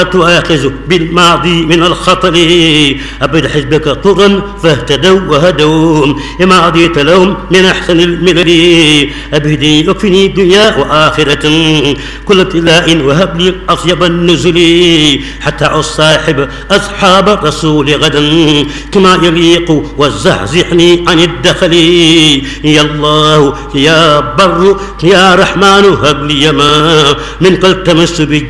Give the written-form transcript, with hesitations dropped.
تؤاخذ بالماضي من الخطر أبد حزبك طرا فاهتدوا وهدوا لما عضيت لهم من أحسن الملل أبهدي يكفني دنيا وآخرة كل ابتلاء وهب لي أطيب النزل حتى أصاحب أصحاب الرسول غدا كما يليق وزحزحني عن الدخل يا الله يا بر يا رحمن هب لي ما من قلب تمس